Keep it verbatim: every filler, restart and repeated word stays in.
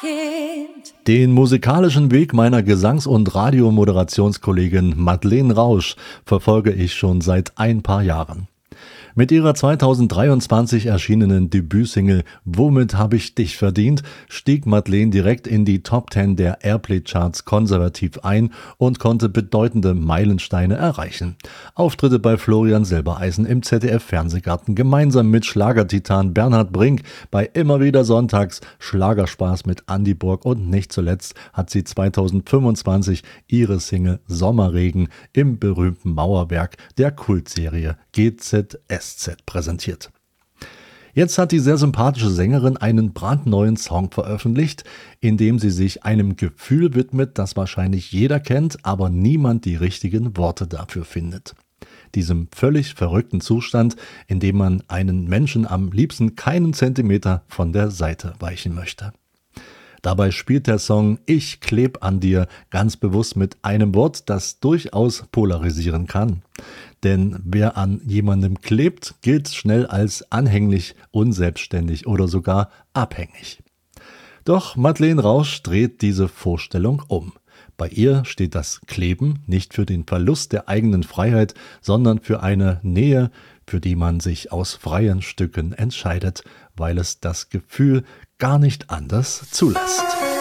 Kind. Den musikalischen Weg meiner Gesangs- und Radiomoderationskollegin Madeleine Rausch verfolge ich schon seit ein paar Jahren. Mit ihrer zweitausenddreiundzwanzig erschienenen Debütsingle »Womit hab ich dich verdient« stieg Madeleine direkt in die Top Ten der Airplay-Charts konservativ ein und konnte bedeutende Meilensteine erreichen. Auftritte bei Florian Silbereisen im Z D F-Fernsehgarten gemeinsam mit Schlagertitan Bernhard Brink bei Immer wieder Sonntags, Schlagerspaß mit Andi Borg und nicht zuletzt hat sie zweitausendfünfundzwanzig ihre Single »Sommerregen« im berühmten Mauerwerk der Kultserie G Z S Z präsentiert. Jetzt hat die sehr sympathische Sängerin einen brandneuen Song veröffentlicht, in dem sie sich einem Gefühl widmet, das wahrscheinlich jeder kennt, aber niemand die richtigen Worte dafür findet. Diesem völlig verrückten Zustand, in dem man einen Menschen am liebsten keinen Zentimeter von der Seite weichen möchte. Dabei spielt der Song »Ich kleb an dir« ganz bewusst mit einem Wort, das durchaus polarisieren kann. Denn wer an jemandem klebt, gilt schnell als anhänglich, unselbstständig oder sogar abhängig. Doch Madeleine Rausch dreht diese Vorstellung um. Bei ihr steht das Kleben nicht für den Verlust der eigenen Freiheit, sondern für eine Nähe, für die man sich aus freien Stücken entscheidet, weil es das Gefühl gar nicht anders zulässt.